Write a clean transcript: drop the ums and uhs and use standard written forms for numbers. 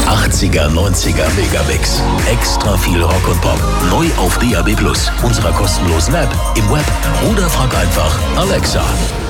80er, 90er Megabix. Extra viel Rock und Pop. Neu auf DAB+, unserer kostenlosen App, im Web oder frag einfach Alexa.